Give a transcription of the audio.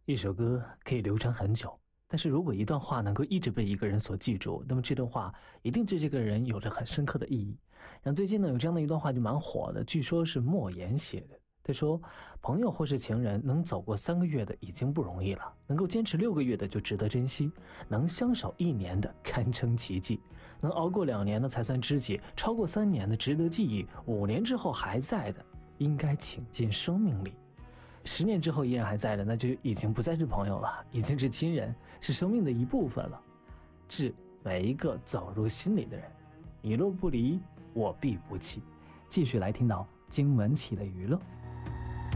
一首歌可以流传很久，但是如果一段话能够一直被一个人所记住，那么这段话一定对这个人有着很深刻的意义。像最近呢，有这样的一段话就蛮火的，据说是莫言写的。他说，朋友或是情人能走过3个月的已经不容易了，能够坚持6个月的就值得珍惜，能相守1年的堪称奇迹，能熬过2年的才算知己，超过3年的值得记忆，5年之后还在的应该请进生命里，10年之后依然还在的，那就已经不再是朋友了，已经是亲人，是生命的一部分了。致每一个走入心里的人，你若不离，我必不弃。继续来听到经文起的娱乐。